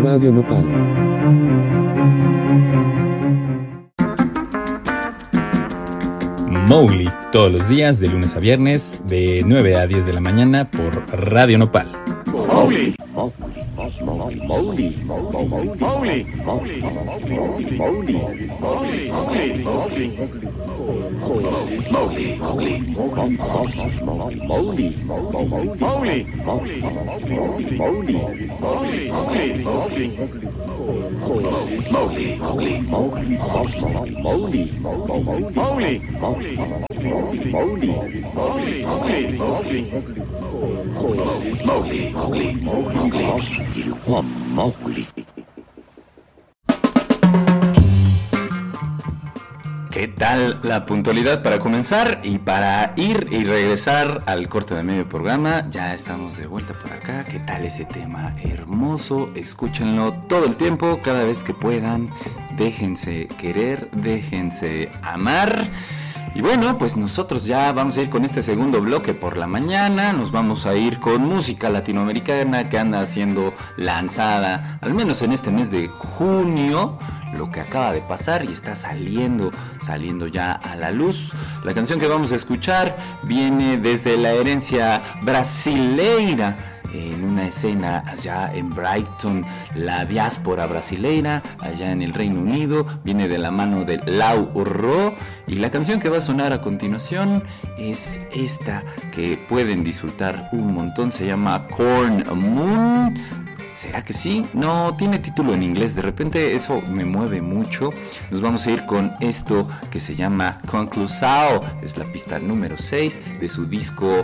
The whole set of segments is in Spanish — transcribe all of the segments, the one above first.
Radio Nopal. Mowgli, todos los días, de lunes a viernes, de 9 a 10 de la mañana por Radio Nopal. Mowgli. ¿Qué tal la puntualidad para comenzar y para ir y regresar al corte de medio programa? Ya estamos de vuelta por acá. ¿Qué tal ese tema hermoso? Escúchenlo todo el tiempo, cada vez que puedan. Déjense querer, déjense amar. Y bueno, pues nosotros ya vamos a ir con este segundo bloque por la mañana. Nos vamos a ir con música latinoamericana que anda siendo lanzada, al menos en este mes de junio, lo que acaba de pasar y está saliendo ya a la luz. La canción que vamos a escuchar viene desde la herencia brasileira, en una escena allá en Brighton, la diáspora brasileira, allá en el Reino Unido, viene de la mano de Lau Ro, y la canción que va a sonar a continuación es esta que pueden disfrutar un montón, se llama Corn Moon. ¿Será que sí? No, tiene título en inglés, de repente eso me mueve mucho. Nos vamos a ir con esto que se llama Conclusao, es la pista número 6 de su disco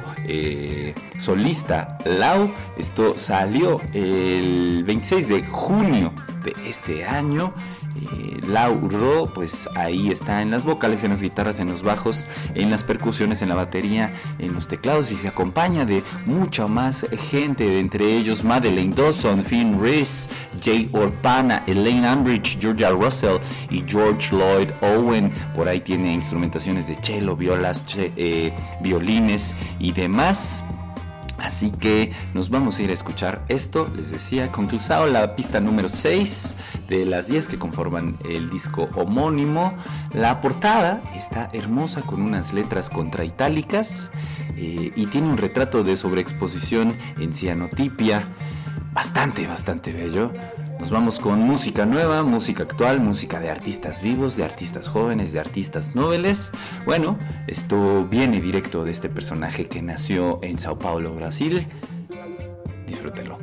solista Lau. Esto salió el 26 de junio de este año. Lau Ro, pues ahí está en las vocales, en las guitarras, en los bajos, en las percusiones, en la batería, en los teclados, y se acompaña de mucha más gente, de entre ellos Madeleine Dawson, Finn Reese, Jay Orpana, Elaine Ambridge, Georgia Russell y George Lloyd Owen. Por ahí tiene instrumentaciones de cello, violas, violines y demás. Así que nos vamos a ir a escuchar esto, les decía, Conclusao, la pista número 6 de las 10 que conforman el disco homónimo. La portada está hermosa con unas letras contraitálicas y tiene un retrato de sobreexposición en cianotipia, bastante bello. Nos vamos con música nueva, música actual, música de artistas vivos, de artistas jóvenes, de artistas noveles. Bueno, esto viene directo de este personaje que nació en Sao Paulo, Brasil. Disfrútelo.